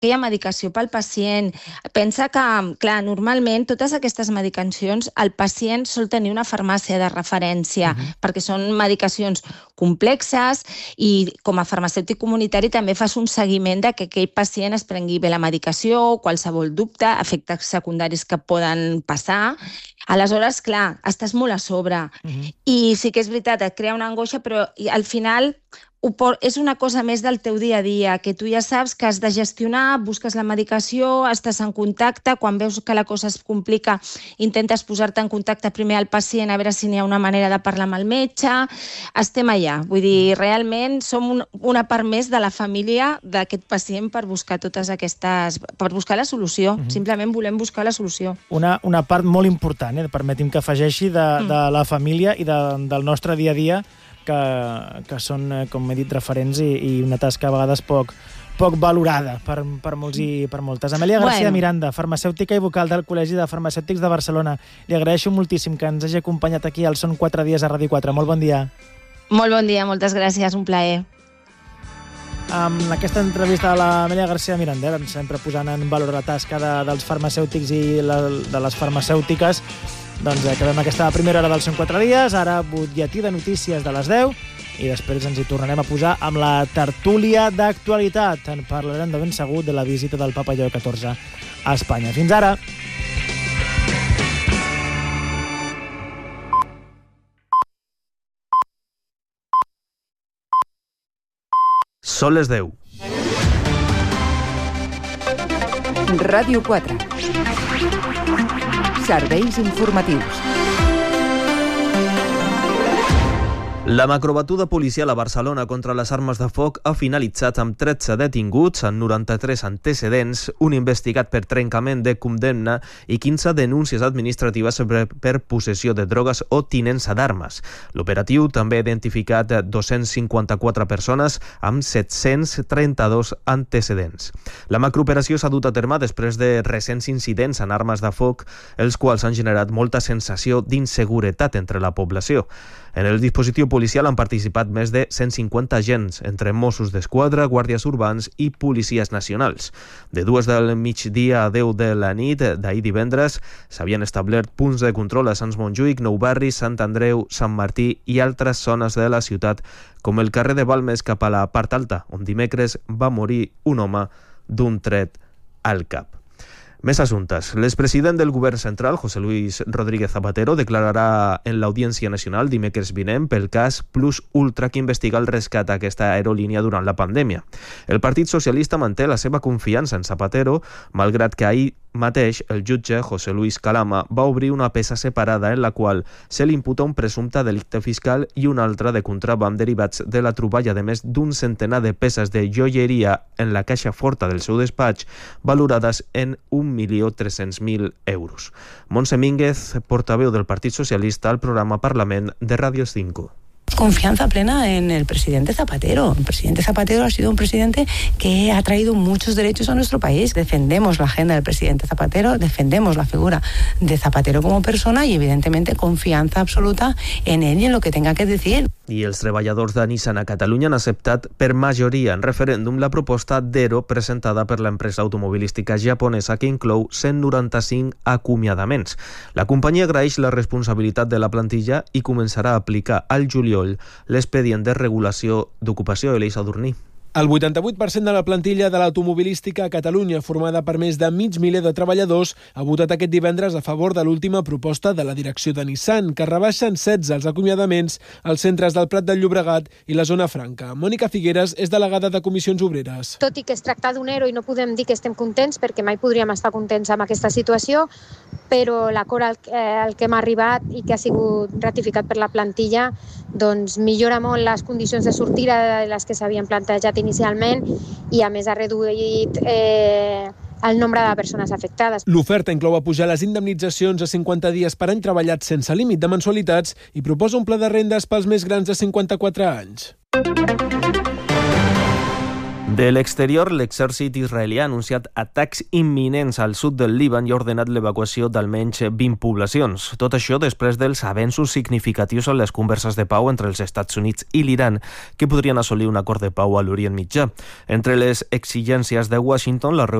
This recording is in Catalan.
aquella medicació pel pacient. Pensa que, clar, normalment totes aquestes medicacions el pacient sol tenir una farmàcia de referència, perquè són medicacions complexes i com a farmacèutic comunitari també fas un seguiment de que aquell pacient es prengui bé la medicació, qualsevol dubte, efectes secundaris que poden passar. Aleshores, clar, estàs molt a sobre. I sí que és veritat, et crea una angoixa, però al final és una cosa més del teu dia a dia, que tu ja saps que has de gestionar, busques la medicació, estàs en contacte, quan veus que la cosa es complica, intentes posar-te en contacte primer al pacient a veure si n'hi ha una manera de parlar amb el metge. Estem allà. Vull dir, realment som una part més de la família d'aquest pacient per buscar totes aquestes... per buscar la solució. Simplement volem buscar la solució. Una part molt important, permeti'm que afegeixi, de la família i del nostre dia a dia, que són, com he dit, referents i una tasca a vegades poc valorada per molts i per moltes. Amèlia García Miranda, farmacèutica i vocal del Col·legi de Farmacèutics de Barcelona. Li agraeixo moltíssim que ens hagi acompanyat aquí al Són 4 dies a Ràdio 4. Molt bon dia. Molt bon dia, moltes gràcies, un plaer. Amb aquesta entrevista de l'Amèlia García Miranda, sempre posant en valor la tasca dels farmacèutics i de les farmacèutiques, doncs acabem aquesta primera hora del Són 4 dies, ara butlletí de notícies de les 10 i després ens hi tornarem a posar amb la tertúlia d'actualitat. En parlarem de ben segur de la visita del Papa Lleó XIV a Espanya. Fins ara! Són les 10. Ràdio 4. Serveis informatius. La macrobatuda policial a Barcelona contra les armes de foc ha finalitzat amb 13 detinguts, amb 93 antecedents, un investigat per trencament de condemna i 15 denúncies administratives per possessió de drogues o tinença d'armes. L'operatiu també ha identificat 254 persones amb 732 antecedents. La macrooperació s'ha dut a terme després de recents incidents en armes de foc, els quals han generat molta sensació d'inseguretat entre la població. En el dispositiu policial han participat més de 150 agents, entre Mossos d'Esquadra, guàrdies urbans i policies nacionals. De 2 del migdia a 10 de la nit d'ahir divendres s'havien establert punts de control a Sants Montjuïc, Nou Barris, Sant Andreu, Sant Martí i altres zones de la ciutat, com el carrer de Balmes cap a la part alta, on dimecres va morir un home d'un tret al cap. Més assumptes. L'expresident del govern central, José Luis Rodríguez Zapatero, declararà en l'Audiència Nacional dimecres vinent pel cas Plus Ultra que investiga el rescat a aquesta aerolínia durant la pandèmia. El Partit Socialista manté la seva confiança en Zapatero, malgrat que ahir mateix el jutge José Luis Calama va obrir una peça separada en la qual se li imputa un presumpte delicte fiscal i un altre de contraban derivats de la troballa de més d'un centenar de peces de joieria en la caixa forta del seu despatx, valorades en 1.300.000 euros. Montse Mínguez, portaveu del Partit Socialista al programa Parlament de Radio 5. Confianza plena en el presidente Zapatero. El presidente Zapatero ha sido un presidente que ha traído muchos derechos a nuestro país. Defendemos la agenda del presidente Zapatero, defendemos la figura de Zapatero como persona y evidentemente confianza absoluta en él y en lo que tenga que decir. I els treballadors de Nissan a Catalunya han acceptat per majoria en referèndum la proposta d'ERO presentada per l'empresa automobilística japonesa que inclou 195 acomiadaments. La companyia agraeix la responsabilitat de la plantilla i començarà a aplicar al juliol l'expedient de regulació d'ocupació. Elei Sadurní. El 88% de la plantilla de l'automobilística a Catalunya, formada per més de mig miler de treballadors, ha votat aquest divendres a favor de l'última proposta de la direcció de Nissan, que rebaixa en 16 els acomiadaments als centres del Prat del Llobregat i la Zona Franca. Mònica Figueres és delegada de Comissions Obreres. Tot i que es tracta d'un ERO i no podem dir que estem contents, perquè mai podríem estar contents amb aquesta situació, però l'acord al que hem arribat i que ha sigut ratificat per la plantilla doncs millora molt les condicions de sortida de les que s'havien plantejat inicialment i a més ha reduït el nombre de persones afectades. L'oferta inclou apujar les indemnitzacions a 50 dies per any treballat sense límit de mensualitats i proposa un pla de rendes pels més grans de 54 anys. De l'exterior, l'exèrcit israelià ha anunciat atacs imminents al sud del Líban i ha ordenat l'evacuació d'almenys 20 poblacions. Tot això després dels avenços significatius en les converses de pau entre els Estats Units i l'Iran, que podrien assolir un acord de pau a l'Orient Mitjà. Entre les exigències de Washington, la